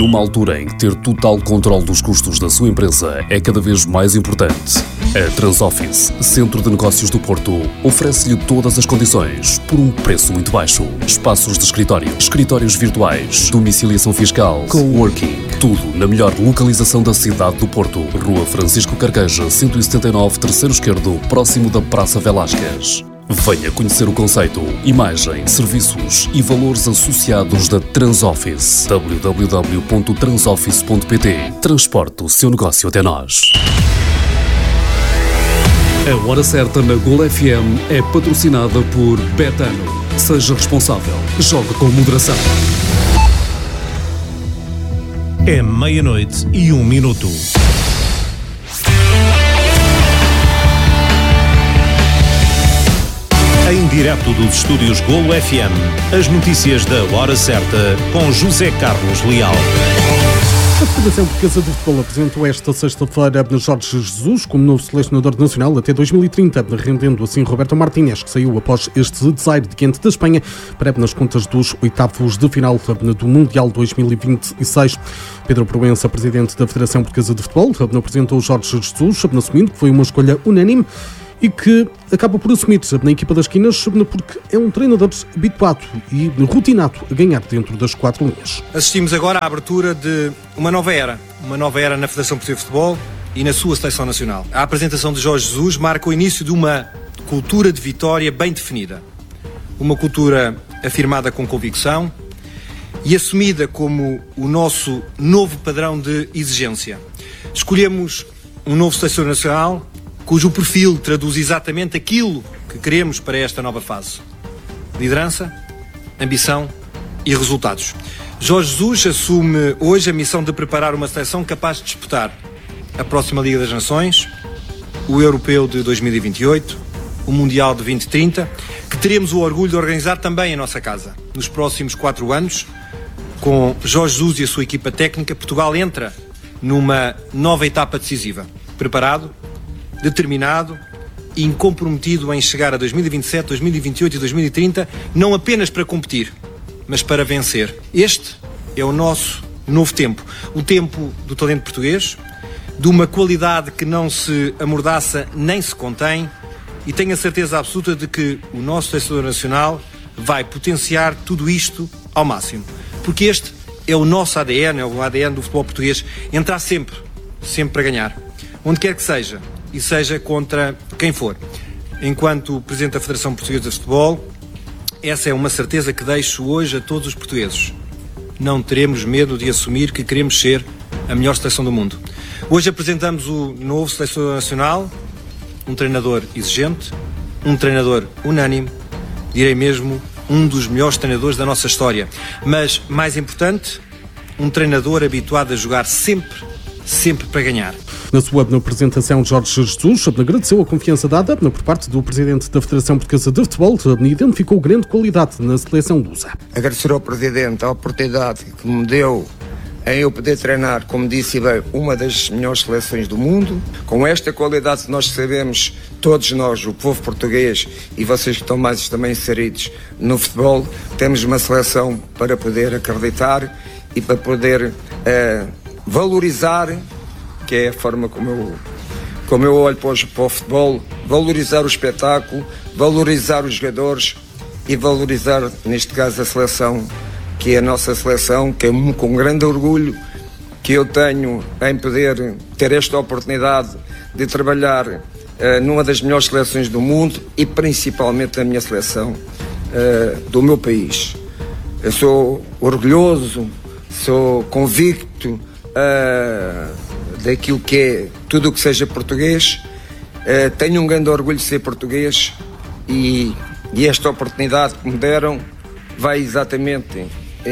Numa altura em que ter total controle dos custos da sua empresa é cada vez mais importante, a Transoffice, Centro de Negócios do Porto, oferece-lhe todas as condições por um preço muito baixo. Espaços de escritório, escritórios virtuais, domiciliação fiscal, coworking, tudo na melhor localização da cidade do Porto. Rua Francisco Carqueja, 179, terceiro esquerdo, próximo da Praça Velásquez. Venha conhecer o conceito, imagem, serviços e valores associados da Transoffice. www.transoffice.pt. Transporte o seu negócio até nós. A Hora Certa na Gol FM é patrocinada por Betano. Seja responsável. Jogue com moderação. É 12:01. Em direto dos estúdios Golo FM, as notícias da Hora Certa com José Carlos Leal. A Federação Portuguesa de Futebol apresentou esta sexta-feira Jorge Jesus como novo selecionador nacional até 2030, rendendo assim Roberto Martínez, que saiu após este desaire diante da Espanha, para nas contas dos oitavos de final do Mundial 2026. Pedro Proença, presidente da Federação Portuguesa de Futebol, apresentou Jorge Jesus, assumindo que foi uma escolha unânime e que acaba por assumir na equipa das esquinas porque é um treinador habituado e rotinado a ganhar dentro das quatro linhas. Assistimos agora à abertura de uma nova era na Federação Portuguesa de Futebol e na sua seleção nacional. A apresentação de Jorge Jesus marca o início de uma cultura de vitória bem definida. Uma cultura afirmada com convicção e assumida como o nosso novo padrão de exigência. Escolhemos um novo selecionador nacional cujo perfil traduz exatamente aquilo que queremos para esta nova fase. Liderança, ambição e resultados. Jorge Jesus assume hoje a missão de preparar uma seleção capaz de disputar a próxima Liga das Nações, o Europeu de 2028, o Mundial de 2030, que teremos o orgulho de organizar também em nossa casa. Nos próximos 4 anos, com Jorge Jesus e a sua equipa técnica, Portugal entra numa nova etapa decisiva. Preparado, determinado e comprometido em chegar a 2027, 2028 e 2030, não apenas para competir, mas para vencer. Este é o nosso novo tempo. O tempo do talento português, de uma qualidade que não se amordaça nem se contém, e tenho a certeza absoluta de que o nosso selecionador nacional vai potenciar tudo isto ao máximo. Porque este é o nosso ADN, é o ADN do futebol português, entrar sempre para ganhar. Onde quer que seja, e seja contra quem for. Enquanto Presidente da Federação Portuguesa de Futebol, essa é uma certeza que deixo hoje a todos os portugueses. Não teremos medo de assumir que queremos ser a melhor seleção do mundo. Hoje apresentamos o novo selecionador nacional, um treinador exigente, um treinador unânime, direi mesmo um dos melhores treinadores da nossa história. Mas, mais importante, um treinador habituado a jogar sempre para ganhar. Na sua apresentação, Jorge Jesus agradeceu a confiança dada por parte do Presidente da Federação Portuguesa de Futebol e identificou grande qualidade na seleção lusa. Agradecer ao Presidente a oportunidade que me deu em eu poder treinar, como disse bem, uma das melhores seleções do mundo. Com esta qualidade que nós sabemos, todos nós, o povo português e vocês que estão mais também inseridos no futebol, temos uma seleção para poder acreditar e para poder valorizar, que é a forma como eu olho para o futebol, valorizar o espetáculo, valorizar os jogadores e valorizar, neste caso, a seleção, que é a nossa seleção, que é com grande orgulho que eu tenho em poder ter esta oportunidade de trabalhar numa das melhores seleções do mundo e principalmente a minha seleção do meu país. Eu sou orgulhoso, sou convicto daquilo que é tudo o que seja português. Tenho um grande orgulho de ser português e esta oportunidade que me deram vai exatamente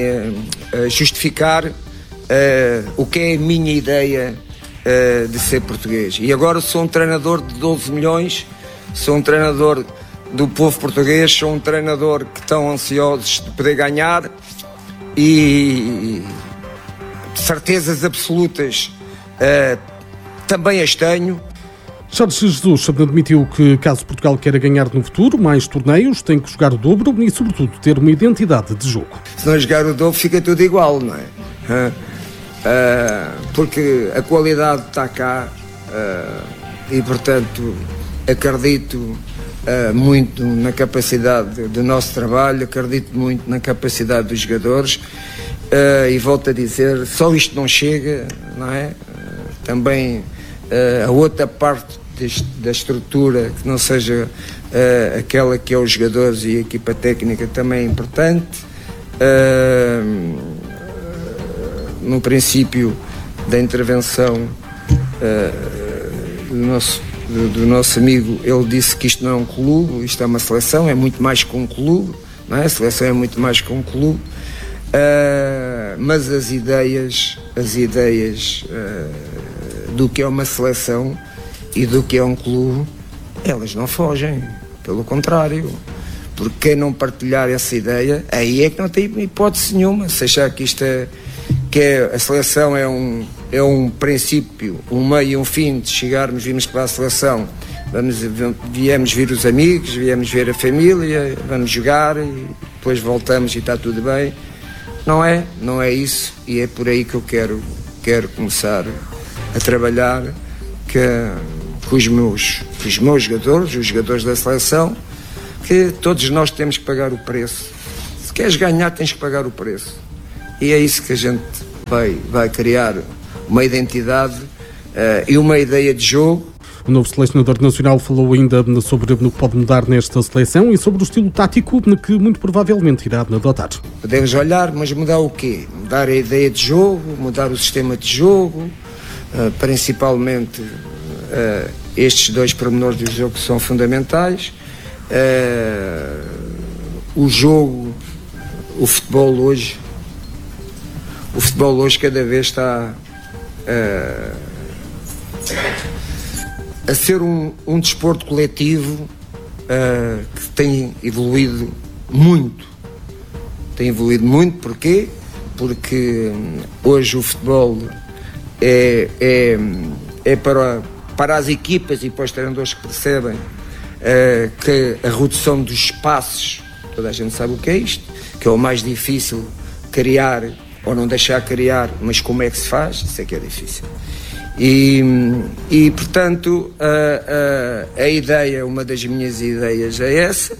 justificar o que é a minha ideia de ser português. E agora sou um treinador de 12 milhões, sou um treinador do povo português, sou um treinador que estão ansiosos de poder ganhar e certezas absolutas também as tenho. Jorge Jesus admitiu que, caso Portugal queira ganhar no futuro mais torneios, tem que jogar o dobro e, sobretudo, ter uma identidade de jogo. Se não jogar o dobro, fica tudo igual, não é? porque a qualidade está cá e, portanto, acredito muito na capacidade do nosso trabalho, acredito muito na capacidade dos jogadores e volto a dizer, só isto não chega, não é? Também a outra parte da estrutura, que não seja aquela que é os jogadores e a equipa técnica, também é importante. No princípio da intervenção do nosso amigo, ele disse que isto não é um clube, isto é uma seleção, é muito mais que um clube, não é? A seleção é muito mais que um clube, mas as ideias do que é uma seleção e do que é um clube, elas não fogem, pelo contrário, porque quem não partilhar essa ideia, aí é que não tem hipótese nenhuma. Se achar que a seleção é um princípio, um meio e um fim de virmos para a seleção, viemos ver os amigos, viemos ver a família, vamos jogar e depois voltamos e está tudo bem. Não é isso, e é por aí que eu quero começar a trabalhar com os meus jogadores, os jogadores da seleção, que todos nós temos que pagar o preço. Se queres ganhar, tens que pagar o preço. E é isso que a gente vai criar, uma identidade e uma ideia de jogo. O novo selecionador nacional falou ainda sobre o que pode mudar nesta seleção e sobre o estilo tático que muito provavelmente irá adotar. Podemos olhar, mas mudar o quê? Mudar a ideia de jogo, mudar o sistema de jogo, principalmente estes dois pormenores do jogo que são fundamentais. O jogo, o futebol hoje cada vez está a ser um desporto coletivo que tem evoluído muito. Porquê? Porque hoje o futebol é para as equipas e para os treinadores que percebem que a redução dos espaços, toda a gente sabe o que é isto, que é o mais difícil criar ou não deixar criar, mas como é que se faz? Isso é que é difícil. E portanto, a ideia, uma das minhas ideias é essa.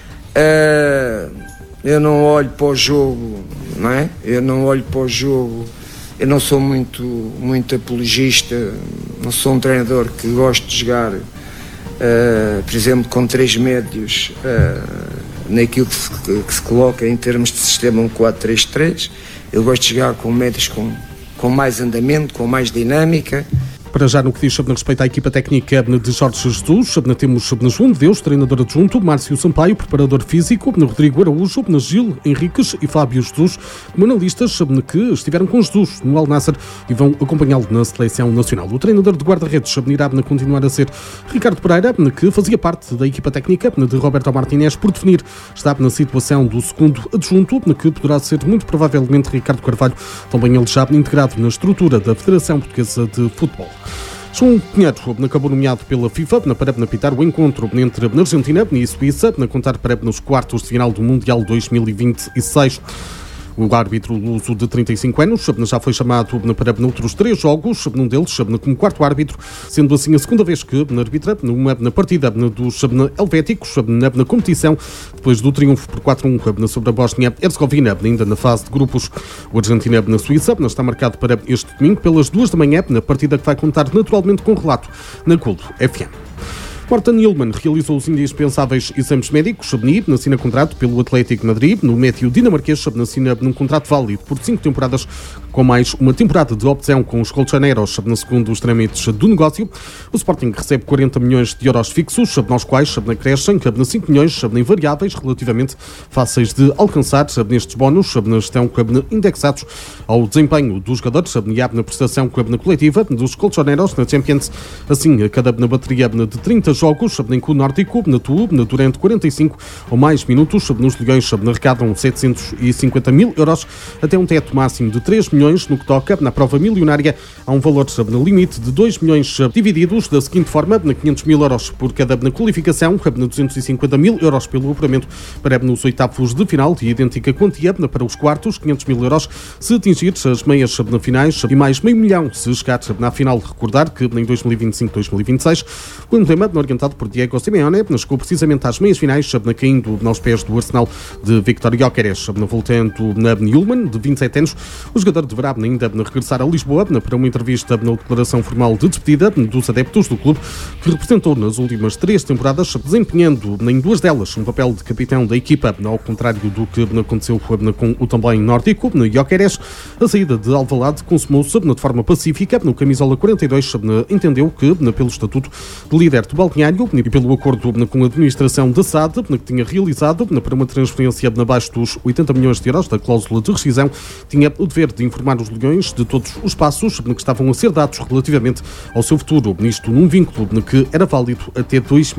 Eu não olho para o jogo, não é? Eu não sou muito apologista, não sou um treinador que gosta de jogar, por exemplo, com 3 médios, naquilo que se coloca em termos de sistema 1-4-3-3. Eu gosto de jogar com médios com mais andamento, com mais dinâmica. Para já, no que diz sobre respeito à equipa técnica de Jorge Jesus, temos João de Deus, treinador adjunto, Márcio Sampaio, preparador físico, Rodrigo Araújo, Gil Henriques e Fábio Jesus, como analistas que estiveram com Jesus no Al Nassr e vão acompanhá-lo na seleção nacional. O treinador de guarda-redes irá continuar a ser Ricardo Pereira, que fazia parte da equipa técnica de Roberto Martinez. Por definir, está na situação do segundo adjunto, que poderá ser muito provavelmente Ricardo Carvalho, também ele já integrado na estrutura da Federação Portuguesa de Futebol. João Pinheiro acabou nomeado pela FIFA para apitar o encontro entre a Argentina e a Suíça, a contar para nos quartos de final do Mundial 2026. O árbitro luso de 35 anos já foi chamado para outros 3 jogos, num deles como quarto árbitro, sendo assim a segunda vez que arbitra na partida dos helvéticos na competição, depois do triunfo por 4-1 sobre a Bósnia-Herzegovina, ainda na fase de grupos. O Argentina na Suíça está marcado para este domingo pelas 2 da manhã, na partida que vai contar naturalmente com relato na Colo FM. Morten Hjulmand realizou os indispensáveis exames médicos, assina contrato pelo Atlético de Madrid, no médio dinamarquês, assina num contrato válido por 5 temporadas, com mais uma temporada de opção com os colchoneiros, segundo os trâmites do negócio. O Sporting recebe 40 milhões de euros fixos, aos quais crescem 5 milhões em variáveis, relativamente fáceis de alcançar. Nestes bónus estão indexados ao desempenho dos jogadores e à prestação coletiva dos colchoneiros na Champions. Assim, cada bateria de 30 jogos em que o Nórdico durante 45 ou mais minutos nos Leões arrecadam 750 mil euros até um teto máximo de 3 milhões no que toca na prova milionária. Há um valor limite de 2 milhões divididos da seguinte forma: 500 mil euros por cada qualificação, 250 mil euros pelo apuramento para nos oitavos de final e idêntica quantia para os quartos, 500 mil euros se atingir as meias finais e mais meio milhão se chegar na final. Recordar que em 2025-2026 o emblema orientado por Diego Simeone chegou precisamente às meias finais, caindo aos pés do Arsenal de Victor Gyökeres. Voltando na Newman, de 27 anos, o jogador deverá ainda regressar a Lisboa para uma entrevista na declaração formal de despedida dos adeptos do clube que representou nas últimas 3 temporadas, desempenhando em 2 delas um papel de capitão da equipa, ao contrário do que aconteceu com o também nórdico Gyökeres. A saída de Alvalade consumou-se de forma pacífica. No camisola 42 entendeu que, pelo estatuto de líder do balneário e pelo acordo com a administração da SAD, que tinha realizado para uma transferência abaixo dos 80 milhões de euros da cláusula de rescisão, tinha o dever de informar os Leões de todos os passos que estavam a ser dados relativamente ao seu futuro, isto num vínculo que era válido até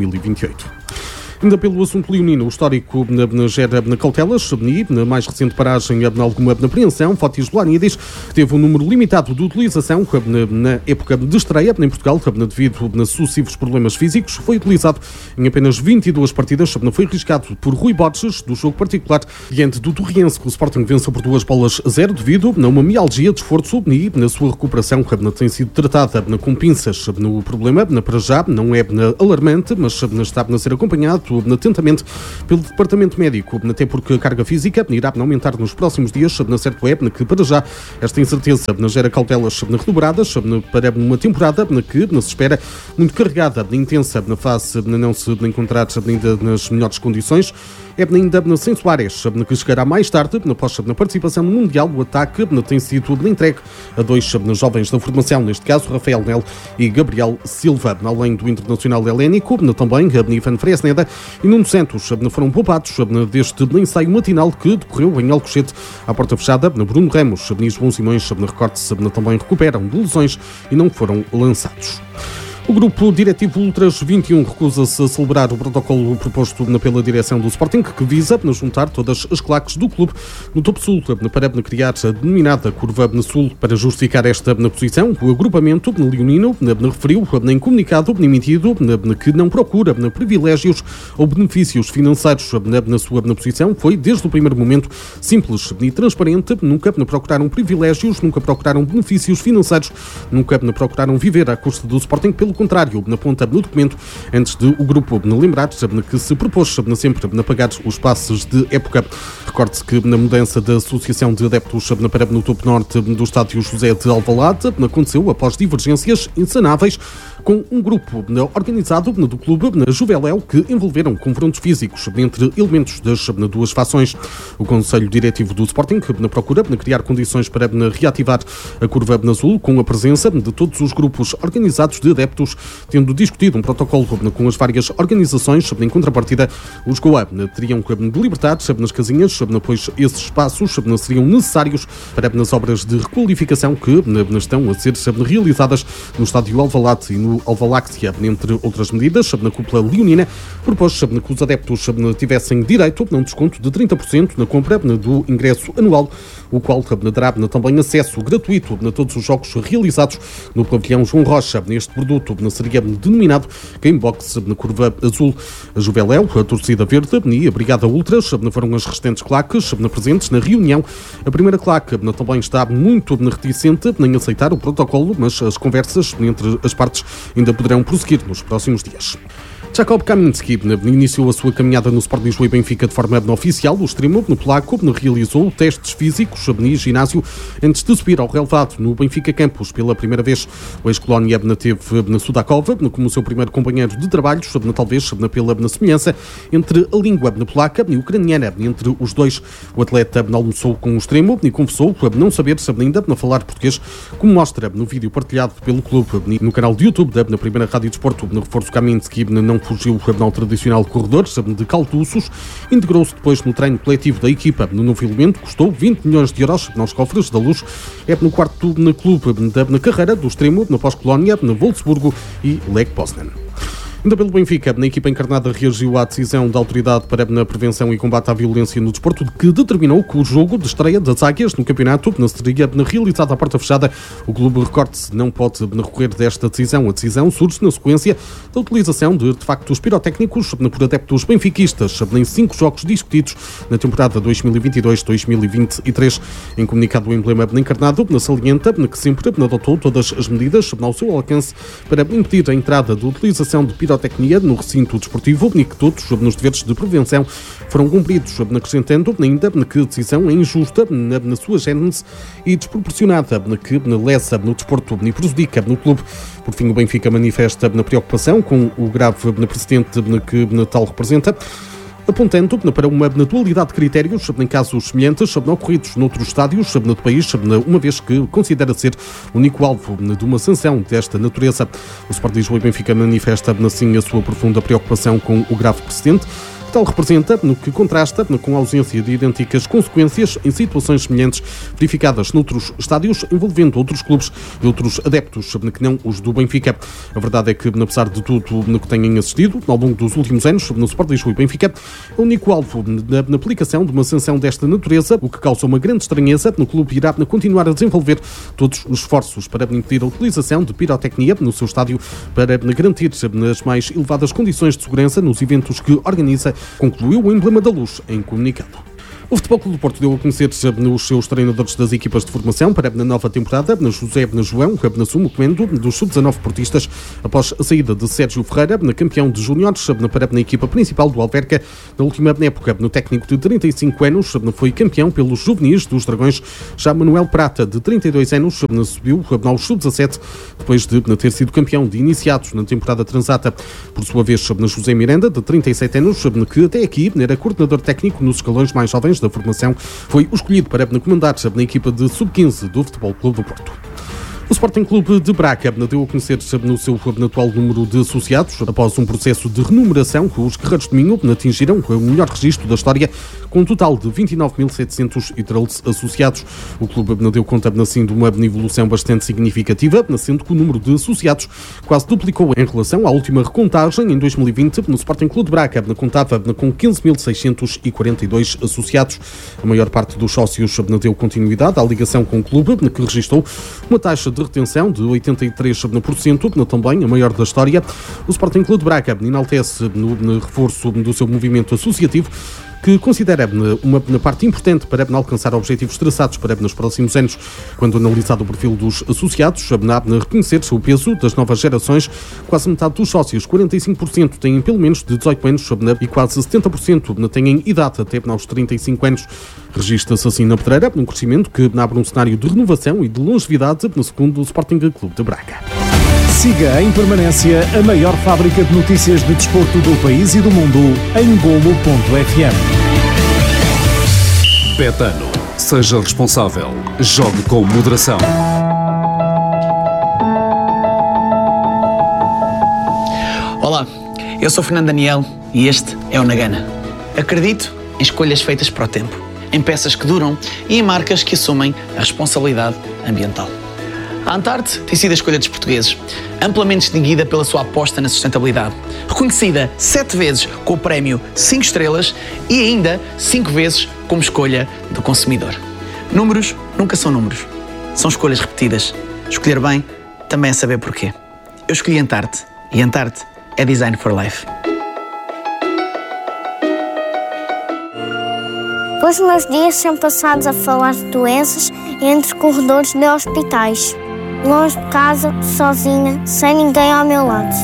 2028. Ainda pelo assunto leonino, o histórico gera cautelas e, na mais recente paragem, alguma apreensão. Fotis Ioannidis teve um número limitado de utilização na época de estreia em Portugal, devido a sucessivos problemas físicos. Foi utilizado em apenas 22 partidas. Foi arriscado por Rui Borges, do jogo particular diante do Torriense, que o Sporting vence por 2-0 devido a uma mialgia de esforço e na sua recuperação tem sido tratada com pinças. O problema, para já, não é alarmante, mas está a ser acompanhado atentamente pelo Departamento Médico, até porque a carga física irá aumentar nos próximos dias. Certo é que, para já, esta incerteza gera cautelas redobradas para uma temporada que se espera muito carregada, intensa, na fase não se encontrar ainda nas melhores condições. É ainda sem Soares, que chegará mais tarde, após a participação no Mundial. O ataque tem sido entregue a 2 jovens da formação, neste caso Rafael Nel e Gabriel Silva. Além do internacional helénico, também Ivan Fresneda e Nuno Santos foram poupados deste ensaio matinal que decorreu em Alcochete, à porta fechada. Bruno Ramos e João Simões, recorte-se, também recuperam de lesões e não foram lançados. O grupo diretivo Ultras 21 recusa-se a celebrar o protocolo proposto pela direção do Sporting, que visa juntar todas as claques do clube no topo sul para criar a denominada curva sul. Para justificar esta posição, o agrupamento leonino referiu em comunicado emitido que não procura privilégios ou benefícios financeiros na sua posição. Foi desde o primeiro momento simples e transparente. Nunca procuraram privilégios, nunca procuraram benefícios financeiros, nunca procuraram viver à custa do Sporting. Pelo contrário, aponta no documento, antes de o grupo lembrar que se propôs sempre pagar os passes de época. Recorde-se que na mudança da Associação de Adeptos para no topo norte do estádio José de Alvalade aconteceu após divergências insanáveis com um grupo organizado do clube Juveléu que envolveram confrontos físicos entre elementos das 2 fações. O Conselho Diretivo do Sporting procura criar condições para reativar a curva azul com a presença de todos os grupos organizados de adeptos, tendo discutido um protocolo com as várias organizações. Em contrapartida, os GOA teriam de libertar nas casinhas, pois esses espaços seriam necessários para as obras de requalificação que estão a ser realizadas no estádio Alvalade e no Alvaláxia, entre outras medidas. Na cúpula leonina propôs que os adeptos tivessem direito a um desconto de 30% na compra do ingresso anual, o qual dará também acesso gratuito a todos os jogos realizados no pavilhão João Rocha. Este produto seria denominado Gamebox na curva azul. A Juveléu, a torcida verde e a Brigada Ultras foram as restantes claques presentes na reunião. A primeira claque também está muito reticente em aceitar o protocolo, mas as conversas entre as partes ainda poderão prosseguir nos próximos dias. Jakub Kaminski iniciou a sua caminhada no Sport Lisboa e Benfica de forma oficial. O extremo polaco realizou testes físicos e ginásio antes de subir ao relevado no Benfica Campos pela primeira vez. O ex-colónia teve Sudakova como seu primeiro companheiro de trabalhos, talvez pela semelhança entre a língua polaca e ucraniana. Entre os dois, o atleta almoçou com o extremo e confessou não saber ainda falar português, como mostra no vídeo partilhado pelo clube no canal de YouTube da primeira Rádio Desporto. No reforço, Kaminski não fugiu ao tradicional corredor de caltuços, integrou-se depois no treino coletivo da equipa. No novo elemento, custou 20 milhões de euros nos cofres da Luz. É no quarto clube na carreira do extremo, na pós-Colónia, na Wolfsburgo e Lech Poznan. Ainda pelo Benfica, a equipa encarnada reagiu à decisão da Autoridade para a Prevenção e Combate à Violência no Desporto, que determinou que o jogo de estreia das Águias no campeonato seria realizado à porta fechada. O clube, recorde-se, não pode recorrer desta decisão. A decisão surge na sequência da utilização de artefactos pirotécnicos por adeptos benfiquistas em 5 jogos discutidos na temporada 2022-2023. Em comunicado, o emblema encarnado salienta que sempre adotou todas as medidas ao seu alcance para impedir a entrada de utilização de pirotecnia no recinto desportivo e que todos os deveres de prevenção foram cumpridos, acrescentando ainda que a decisão é injusta na sua gênese e desproporcionada, que lesa no desporto e prejudica no clube. Por fim, o Benfica manifesta preocupação com o grave precedente que tal representa, apontando para uma dualidade de critérios em casos semelhantes ocorridos noutros estádios do país, uma vez que considera ser o único alvo de uma sanção desta natureza. O Sport Lisboa e Benfica manifesta assim a sua profunda preocupação com o grave precedente, que tal representa, no que contrasta com a ausência de idênticas consequências em situações semelhantes verificadas noutros estádios envolvendo outros clubes e outros adeptos que não os do Benfica. A verdade é que, apesar de tudo no que têm assistido ao longo dos últimos anos no Sport Lisboa e Benfica, é o único alvo na aplicação de uma sanção desta natureza, o que causa uma grande estranheza. No clube irá continuar a desenvolver todos os esforços para impedir a utilização de pirotecnia no seu estádio para garantir as mais elevadas condições de segurança nos eventos que organiza, concluiu o emblema da Luz em comunicado. O Futebol Clube do Porto deu a conhecer os seus treinadores das equipas de formação para a nova temporada. José João assume o comando dos sub-19 portistas após a saída de Sérgio Ferreira, campeão de júniores, para a equipa principal do Alverca. Na última época, no técnico de 35 anos, foi campeão pelos juvenis dos Dragões. Já Manuel Prata, de 32 anos, subiu aos sub-17, depois de ter sido campeão de iniciados na temporada transata. Por sua vez, José Miranda, de 37 anos, que até aqui era coordenador técnico nos escalões mais jovens da formação, foi o escolhido para comandar na equipa de sub-15 do Futebol Clube do Porto. O Sporting Clube de Braga deu a conhecer no seu atual número de associados, após um processo de renumeração que os Guerreiros de Minho atingiram o melhor registro da história, com um total de 29.713 associados. O clube deu conta assim de uma evolução bastante significativa, sendo que o número de associados quase duplicou em relação à última recontagem em 2020. No Sporting Clube de Braga contava com 15.642 associados. A maior parte dos sócios deu continuidade à ligação com o clube, que registrou uma taxa de retenção de 83%, também a maior da história. O Sporting Clube de Braga enaltece no reforço do seu movimento associativo, que considera uma parte importante para alcançar objetivos traçados para nos próximos anos. Quando analisado o perfil dos associados, reconhecer-se o peso das novas gerações, quase metade dos sócios, 45%, têm pelo menos de 18 anos e quase 70% têm idade até aos 35 anos. Registra-se assim na Pedreira um crescimento que abre um cenário de renovação e de longevidade, segundo o Sporting Clube de Braga. Siga em permanência a maior fábrica de notícias de desporto do país e do mundo em Golo.fm. Betano. Seja responsável. Jogue com moderação. Olá, eu sou Fernando Daniel e este é o Nagana. Acredito em escolhas feitas para o tempo, em peças que duram e em marcas que assumem a responsabilidade ambiental. A Antarte tem sido a escolha dos portugueses, amplamente distinguida pela sua aposta na sustentabilidade, reconhecida 7 vezes com o prémio 5 estrelas e ainda 5 vezes como escolha do consumidor. Números nunca são números, são escolhas repetidas. Escolher bem também é saber porquê. Eu escolhi Antarte e Antarte é Design for Life. Os meus dias são passados a falar de doenças entre corredores de hospitais. Longe de casa, sozinha, sem ninguém ao meu lado.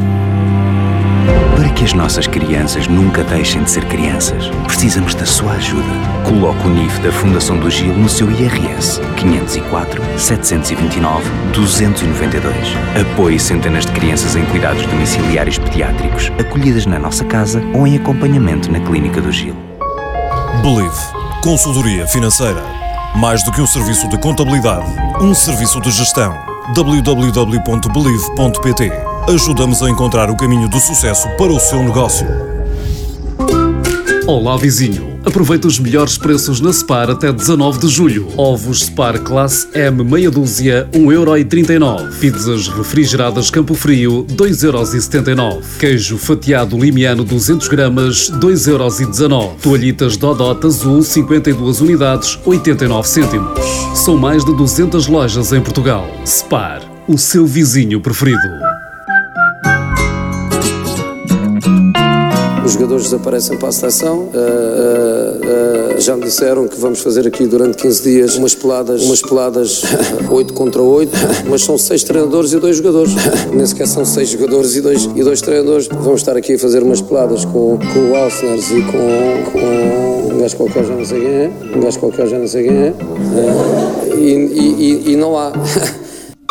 Para que as nossas crianças nunca deixem de ser crianças, precisamos da sua ajuda. Coloque o NIF da Fundação do Gil no seu IRS 504 729 292. Apoie centenas de crianças em cuidados domiciliários pediátricos, acolhidas na nossa casa ou em acompanhamento na Clínica do Gil. Believe. Consultoria financeira. Mais do que um serviço de contabilidade, um serviço de gestão. www.believe.pt. Ajudamos a encontrar o caminho do sucesso para o seu negócio. Olá, vizinho. Aproveita os melhores preços na Spar até 19 de julho. Ovos Spar Classe M meia dúzia, 1,39€. Pizzas refrigeradas Campo Frio, 2,79€. Queijo fatiado limiano 200 gramas, 2,19€. Toalhitas Dodot Azul, 52 unidades, 89 cêntimos. São mais de 200 lojas em Portugal. Spar, o seu vizinho preferido. Os jogadores desaparecem para a seleção. Já me disseram que vamos fazer aqui durante 15 dias umas peladas 8 contra 8, mas são 6 treinadores e 2 jogadores. Nem sequer são 6 jogadores e 2 treinadores. Vamos estar aqui a fazer umas peladas com o Alcners e com um gajo qualquer, já não sei quem é. E não há.